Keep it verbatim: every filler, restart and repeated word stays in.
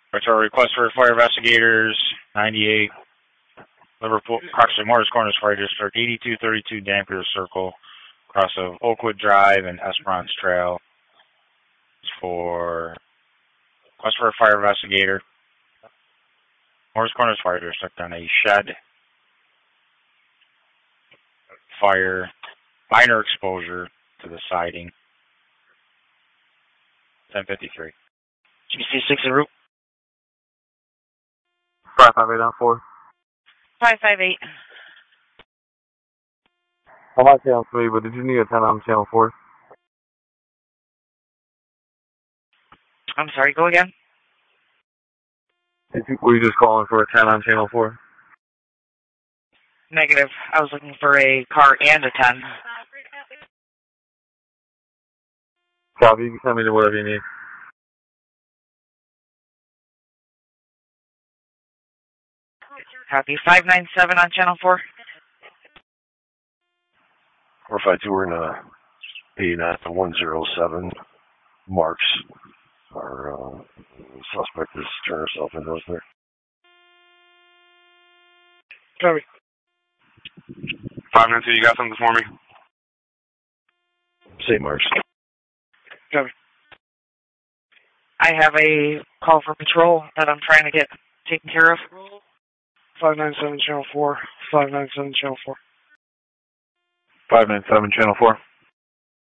Our request for fire investigators, ninety-eight, Liverpool, Croxley Morris Corners Fire District, eighty-two thirty-two Dampier Circle, across of Oakwood Drive and Esperance Trail. It's for request for a fire investigator, Morris Corners Fire District, on a shed fire, minor exposure to the siding. ten fifty-three. G C six en route. five five eight on four. five five eight. I'm on channel three, but did you need a ten on channel four? I'm sorry, go again? Did you, were you just calling for a ten on channel four? Negative. I was looking for a car and a ten. Copy, you can send me to whatever you need. Copy. five nine seven on channel four. four five two, we're in uh, eighty-nine one oh seven. Marks. Our uh, suspect has turned herself into us there. Copy. Five minutes, you got something for me? Saint Marks. Copy. I have a call for patrol that I'm trying to get taken care of. five nine seven channel four. five nine seven channel four. five nine seven channel four.